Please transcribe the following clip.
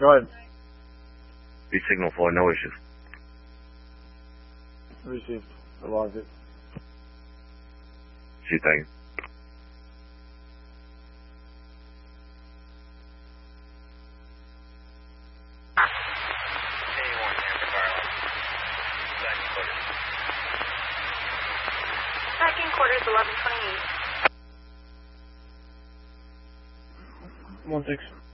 Go ahead. Be signal 4, no issues. Received. I logged it. See, thank you. Second quarters 1128. 16.